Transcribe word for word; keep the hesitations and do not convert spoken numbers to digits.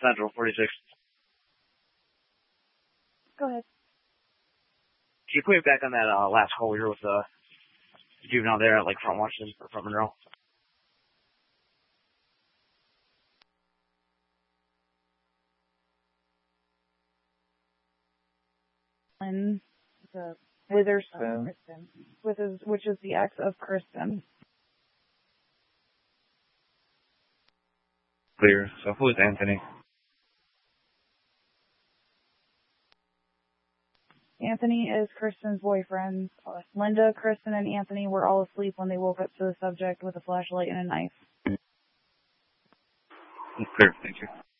Central, forty-six. Go ahead. Can you put me back on that uh, last call we were with the juvenile there at like front Washington or front Monroe? And the Witherspoon, Kristen, with his, which is the ex of Kristen. Clear. So who is Anthony? Anthony is Kristen's boyfriend. Linda, Kristen, and Anthony were all asleep when they woke up to the subject with a flashlight and a knife. Clear. Thank you.